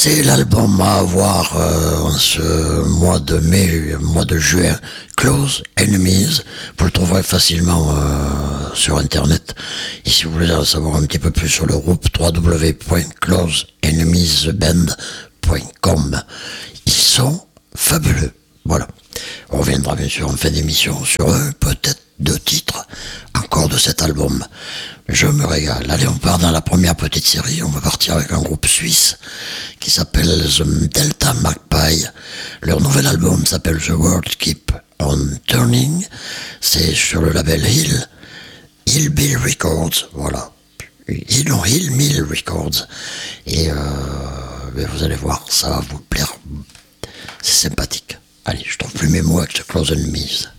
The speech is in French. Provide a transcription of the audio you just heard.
C'est l'album à avoir en ce mois de mai, mois de juin, Close Enemies. Vous le trouverez facilement sur internet. Et si vous voulez en savoir un petit peu plus sur le groupe, www.closeenemiesband.com. Ils sont fabuleux. Voilà. On reviendra bien sûr en fin d'émission sur peut-être 2 titres encore de cet album. Je me régale. Allez, on part dans la première petite série. On va partir avec un groupe suisse qui s'appelle The Delta Magpie. Leur nouvel album s'appelle The World Keep on Turning. C'est sur le label Hillbill Records. Voilà. Hillmill Records. Et vous allez voir, ça va vous plaire. C'est sympathique. Allez, je trouve plus mes mots avec The Close Enemies.